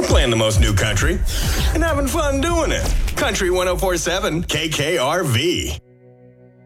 playing the most new country and having fun doing it. Country 104.7 KKRV.